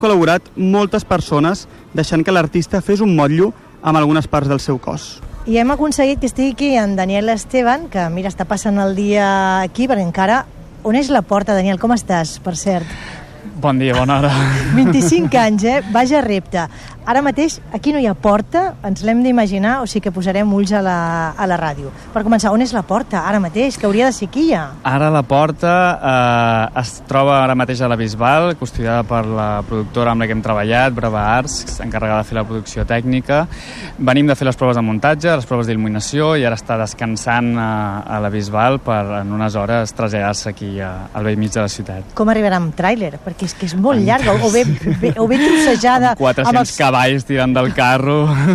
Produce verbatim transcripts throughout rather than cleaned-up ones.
col·laborat moltes persones deixant que l'artista fes un motllo amb algunes parts del seu cos. I hem aconseguit que estigui aquí en Daniel Esteban, que mira, està passant el dia aquí, perquè encara... On és la porta, Daniel? Com estàs, per cert? Bon dia, bona hora. vint-i-cinc anys, eh? Vaja repte. Ara mateix, aquí no hi ha porta, ens l'hem d'imaginar, o sigui que posarem ulls a la, a la ràdio. Per començar, on és la porta, ara mateix, que hauria de ser aquí ja? Ara la porta eh, es troba ara mateix a la Bisbal, custodiada per la productora amb la que hem treballat, Brava Arts, encarregada de fer la producció tècnica. Venim de fer les proves de muntatge, les proves d'il·luminació, i ara està descansant a, a la Bisbal per en unes hores traslladar-se aquí a, al vell mig de la ciutat. Com arribarà amb tràiler? Perquè és que és molt llarga, o bé, bé, o bé trossejada... Amb quatre-cents els... cavalls tirant del carro.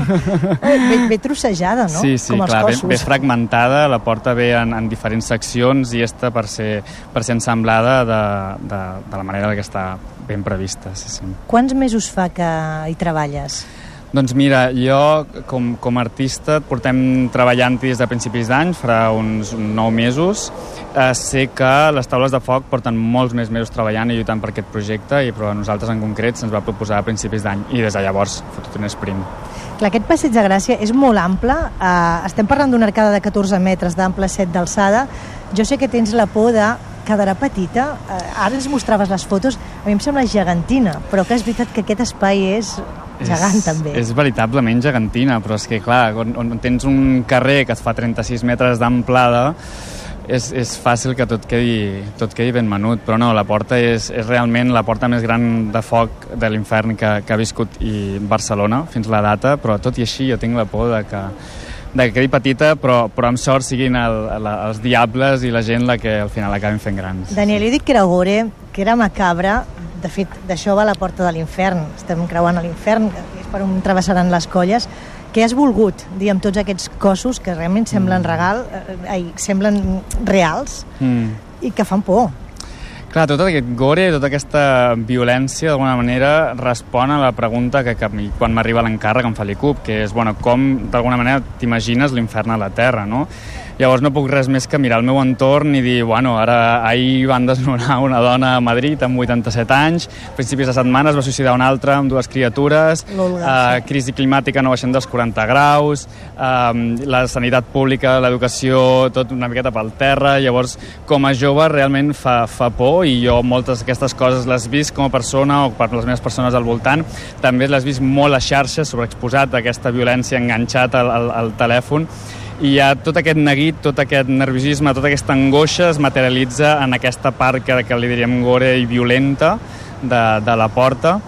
Bé, bé trossejada, no? Sí, sí, com clar, els bé, bé fragmentada, la porta ve en, en diferents seccions i està per ser, per ser ensamblada de, de, de la manera que està ben prevista. Sí, sí. Quants mesos fa que hi treballes? Doncs mira, jo com, com a artista portem treballant des de principis d'any, farà uns nou mesos. Eh, sé que les taules de foc porten molts més mesos treballant i lluitant per aquest projecte, i però a nosaltres en concret se'ns va proposar a principis d'any i des de llavors fa tot un sprint. Clar, aquest passeig de Gràcia és molt ample. Eh, estem parlant d'una arcada de catorze metres d'ample, set d'alçada. Jo sé que tens la por de quedarà petita. Eh, ara ens mostraves les fotos. A mi em sembla gegantina, però que és veritat que aquest espai és gegant, és, també. És veritablement gegantina, però és que, clar, on, on tens un carrer que et fa trenta-sis metres d'amplada, és, és fàcil que tot quedi, tot quedi ben menut, però no, la porta és, és realment la porta més gran de foc de l'infern que, que ha viscut i Barcelona fins la data, però tot i així jo tinc la por de que, de que quedi petita, però, però amb sort siguin el, la, els diables i la gent la que al final acabin fent grans. Daniel, jo dic que era gore, que era macabre. De fet, d'això va la porta de l'infern. Estem creuant a l'infern, que és per on travessaran les colles. Què has volgut dir amb tots aquests cossos que realment semblen mm. regal, eh, ai, semblen reals mm. i que fan por? Clar, tot aquest gore, tota aquesta violència, d'alguna manera, respon a la pregunta que, que quan m'arriba l'encàrrec em fa l'I C U P, que és, bueno, com, d'alguna manera, t'imagines l'infern a la Terra, no? Llavors no puc res més que mirar el meu entorn i dir, bueno, ara ahir van desnonar una dona a Madrid amb vuitanta-set anys, a principis de setmana es va suïcidar una altra amb dues criatures, eh, crisi climàtica no baixant dels quaranta graus, eh, la sanitat pública, l'educació, tot una miqueta pel terra. Llavors, com a jove, realment fa, fa por, i jo moltes d'aquestes coses les visc com a persona o per les meves persones al voltant. També les visc molt a xarxes, sobreexposat a aquesta violència, enganxat al, al, al telèfon, i ja tot aquest neguit, tot aquest nerviosisme, tota aquesta angoixa es materialitza en aquesta part que, que li diríem gore i violenta de, de la porta.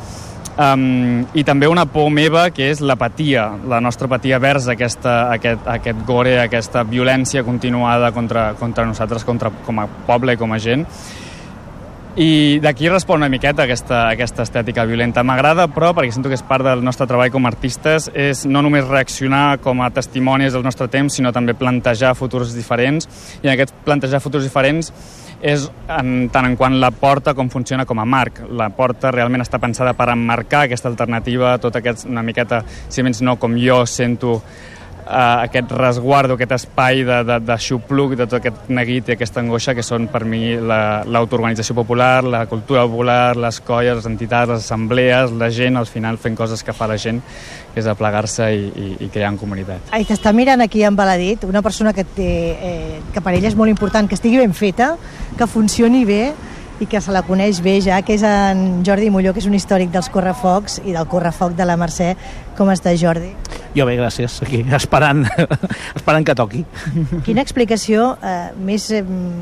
Um, i també una por meva, que és l'apatia, la nostra apatia vers aquesta, aquest, aquest gore, aquesta violència continuada contra, contra nosaltres, contra, com a poble i com a gent. I d'aquí respon una miqueta aquesta, aquesta estètica violenta. M'agrada, però, perquè sento que és part del nostre treball com a artistes, és no només reaccionar com a testimonis del nostre temps, sinó també plantejar futurs diferents. I en aquest plantejar futurs diferents és en, tant en quant la porta com funciona com a marc. La porta realment està pensada per emmarcar aquesta alternativa, tot aquest, una miqueta, si menys no, com jo sento Uh, aquest resguardo, aquest espai de, de, de xupluc, de tot aquest neguit i aquesta angoixa que són per mi l'autoorganització popular, la cultura popular, les colles, les entitats, les assemblees, la gent, al final fent coses que fa la gent, que és aplegar-se i, i, i crear en comunitat. Ai, t'està mirant aquí embaladit, una persona que, té, eh, que per ell és molt important que estigui ben feta, que funcioni bé i que se la coneix bé ja, que és en Jordi Molló, que és un històric dels correfocs i del correfoc de la Mercè. Com està, Jordi? Jo bé, gràcies, aquí, esperant, esperant que toqui. Quina explicació eh, més eh,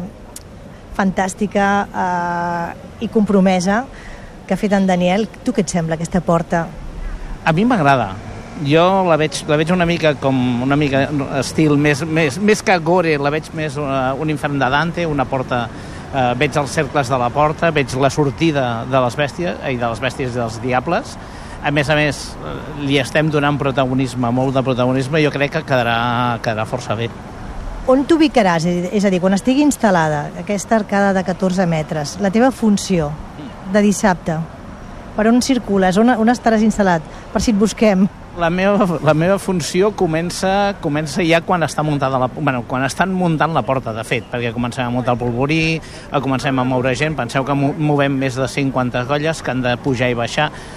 fantàstica eh, i compromesa que ha fet en Daniel. Tu què et sembla, aquesta porta? A mi m'agrada. Jo la veig, la veig una mica com una mica estil més, més, més que gore, la veig més una, un infern de Dante, una porta... Uh, veig els cercles de la porta, veig la sortida de les bèsties i de les bèsties i dels diables. A més a més, li estem donant protagonisme, molt de protagonisme, i jo crec que quedarà, quedarà força bé. On t'ubicaràs? És a dir, quan estigui instal·lada aquesta arcada de catorze metres, la teva funció de dissabte? Per on circules? On, on estaràs instal·lat? Per si et busquem. La meva, la meva funció comença, comença ja quan està muntada la, bueno, quan estan muntant la porta, de fet, perquè comencem a muntar el polvorí, comencem a moure gent, penseu que movem més de cinquanta colles que han de pujar i baixar,